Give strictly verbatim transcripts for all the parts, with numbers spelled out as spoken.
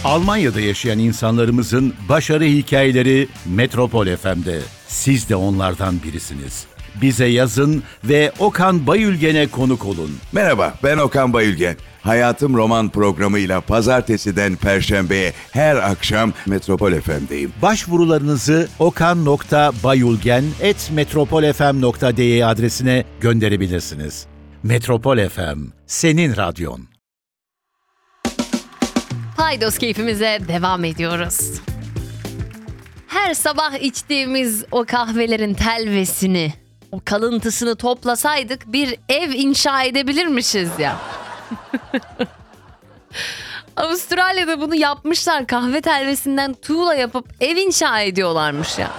Almanya'da yaşayan insanlarımızın başarı hikayeleri Metropol F M'de. Siz de onlardan birisiniz. Bize yazın ve Okan Bayülgen'e konuk olun. Merhaba, ben Okan Bayülgen. Hayatım Roman programıyla pazartesiden perşembeye her akşam Metropol F M'deyim. Başvurularınızı okan nokta bayülgen at metropolfm nokta de adresine gönderebilirsiniz. Metropol F M, senin radyon. Paydos keyfimize devam ediyoruz. Her sabah içtiğimiz o kahvelerin telvesini, o kalıntısını toplasaydık bir ev inşa edebilirmişiz ya. Avustralya'da bunu yapmışlar. Kahve telvesinden tuğla yapıp ev inşa ediyorlarmış ya.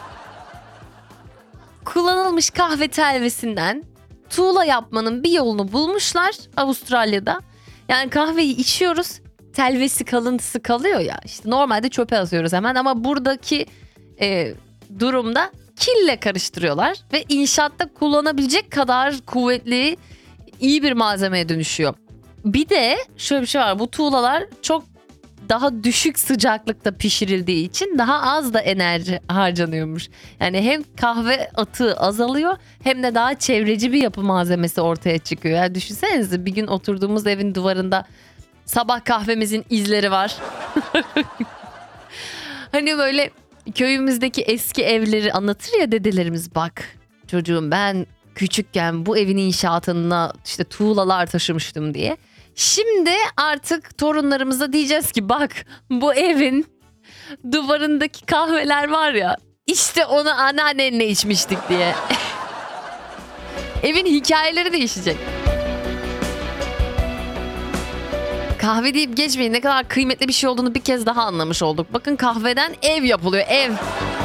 Kullanılmış kahve telvesinden tuğla yapmanın bir yolunu bulmuşlar Avustralya'da. Yani kahveyi içiyoruz, telvesi kalıntısı kalıyor ya. İşte normalde çöpe atıyoruz hemen ama buradaki e, durumda kille karıştırıyorlar ve inşaatta kullanabilecek kadar kuvvetli, iyi bir malzemeye dönüşüyor. Bir de şöyle bir şey var. Bu tuğlalar çok daha düşük sıcaklıkta pişirildiği için daha az da enerji harcanıyormuş. Yani hem kahve atığı azalıyor hem de daha çevreci bir yapı malzemesi ortaya çıkıyor. Yani düşünsenize, bir gün oturduğumuz evin duvarında sabah kahvemizin izleri var. Hani böyle köyümüzdeki eski evleri anlatır ya dedelerimiz, bak çocuğum ben küçükken bu evin inşaatına işte tuğlalar taşımıştım diye. Şimdi artık torunlarımıza diyeceğiz ki bak bu evin duvarındaki kahveler var ya, işte onu anneannenle içmiştik diye. Evin hikayeleri değişecek. Kahve deyip geçmeyin, ne kadar kıymetli bir şey olduğunu bir kez daha anlamış olduk. Bakın kahveden ev yapılıyor, ev.